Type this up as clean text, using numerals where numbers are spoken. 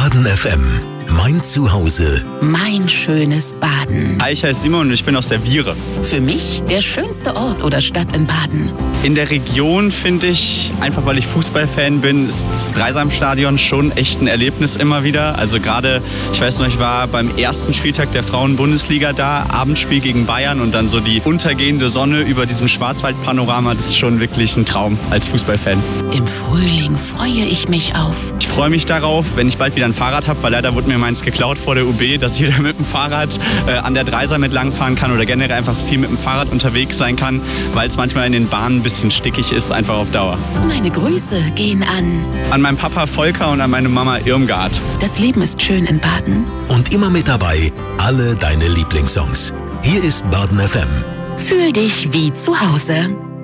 Baden FM. Mein Zuhause. Mein schönes Baden. Hi, ich heiße Simon und ich bin aus der Viere. Für mich der schönste Ort oder Stadt in Baden. In der Region finde ich, einfach weil ich Fußballfan bin, ist das Dreisamstadion schon echt ein Erlebnis immer wieder. Also gerade, ich weiß noch, ich war beim ersten Spieltag der Frauen-Bundesliga da, Abendspiel gegen Bayern und dann so die untergehende Sonne über diesem Schwarzwaldpanorama, das ist schon wirklich ein Traum als Fußballfan. Im Frühling freue ich mich auf. Ich freue mich darauf, wenn ich bald wieder ein Fahrrad habe, weil leider wurde mir meins geklaut vor der UB, dass ich wieder mit dem Fahrrad an der Dreisam entlang fahren kann oder generell einfach viel mit dem Fahrrad unterwegs sein kann, weil es manchmal in den Bahnen ein bisschen stickig ist, einfach auf Dauer. Meine Grüße gehen An meinen Papa Volker und an meine Mama Irmgard. Das Leben ist schön in Baden. Und immer mit dabei alle deine Lieblingssongs. Hier ist Baden FM. Fühl dich wie zu Hause.